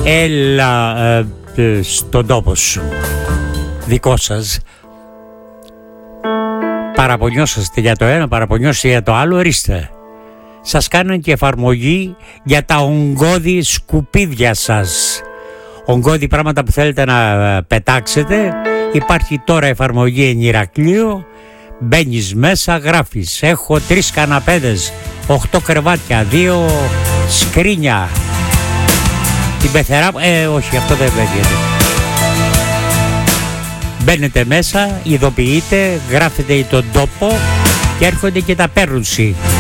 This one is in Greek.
Έλα στον τόπο σου, δικό σας. Παραπονιόσαστε για το ένα, παραπονιόσαστε για το άλλο, ορίστε. Σας κάνουν και εφαρμογή για τα ογκώδη σκουπίδια σας. Ογκώδη πράγματα που θέλετε να πετάξετε. Υπάρχει τώρα εφαρμογή εν Ηρακλείο. Μπαίνεις μέσα, γράφεις: έχω 3 καναπέδες, 8 κρεβάτια, 2 σκρίνια. Την πεθερά... όχι, αυτό δεν μπαίνετε. Μπαίνετε μέσα, ειδοποιείτε, γράφετε τον τόπο και έρχονται και τα παίρνουν.